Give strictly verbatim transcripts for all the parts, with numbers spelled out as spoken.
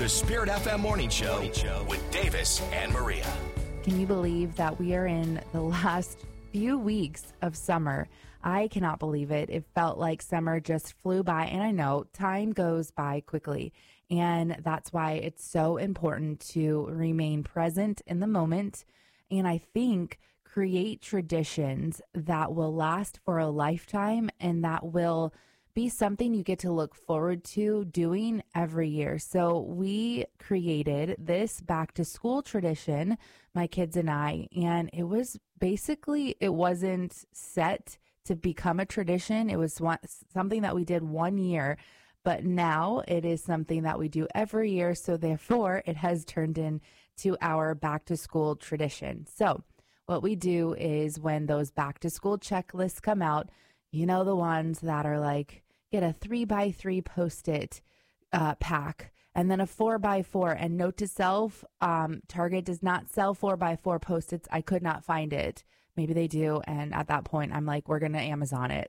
The Spirit F M Morning Show with Davis and Maria. Can you believe that we are in the last few weeks of summer? I cannot believe it. It felt like summer just flew by, and I know time goes by quickly, and that's why it's so important to remain present in the moment, and I think create traditions that will last for a lifetime and that will be something you get to look forward to doing every year. So we created this back to school tradition, my kids and I, and it was basically, it wasn't set to become a tradition. It was one, something that we did one year, but now it is something that we do every year. So therefore it has turned into our back to school tradition. So what we do is when those back to school checklists come out, you know, the ones that are like, get a three by three Post-it uh, pack and then a four by four. And note to self, um, Target does not sell four by four Post-its. I could not find it. Maybe they do. And at that point, I'm like, we're going to Amazon it.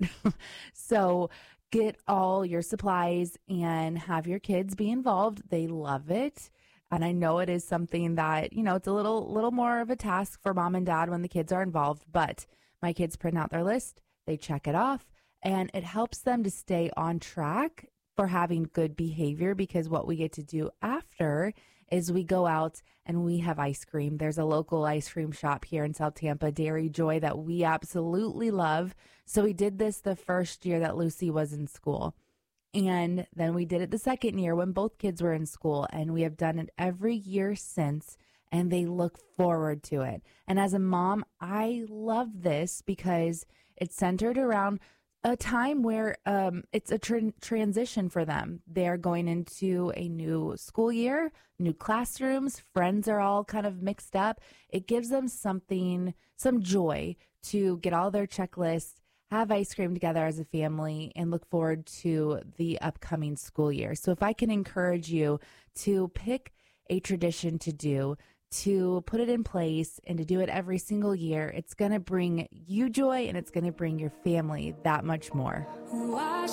So get all your supplies and have your kids be involved. They love it. And I know it is something that, you know, it's a little, little more of a task for mom and dad when the kids are involved, but my kids print out their list, they check it off, and it helps them to stay on track for having good behavior, because what we get to do after is we go out and we have ice cream. There's a local ice cream shop here in South Tampa, Dairy Joy, that we absolutely love. So we did this the first year that Lucy was in school. And then we did it the second year when both kids were in school, and we have done it every year since, and they look forward to it. And as a mom, I love this because it's centered around a time where um, it's a tr- transition for them. They're going into a new school year, new classrooms, friends are all kind of mixed up. It gives them something, some joy to get all their checklists, have ice cream together as a family, and look forward to the upcoming school year. So if I can encourage you to pick a tradition to do, to put it in place, and to do it every single year, it's going to bring you joy and it's going to bring your family that much more.